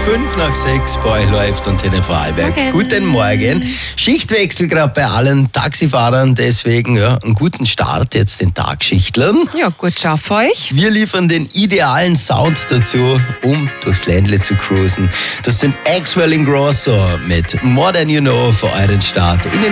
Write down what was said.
5:05 bei euch läuft Antenne Vorarlberg. Guten Morgen. Schichtwechsel gerade bei allen Taxifahrern, deswegen einen guten Start jetzt den Tagschichtlern. Ja, gut, schaff euch. Wir liefern den idealen Sound dazu, um durchs Ländle zu cruisen. Das sind Axwell Ingrosso mit More Than You Know für euren Start in den